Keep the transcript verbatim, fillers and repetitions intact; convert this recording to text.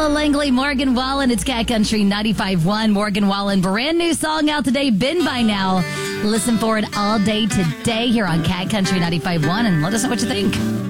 Ella Langley, Morgan Wallen. It's Cat Country ninety-five point one. Morgan Wallen, brand new song out today, Been By Now. Listen for it all day today here on Cat Country ninety-five point one and let us know what you think.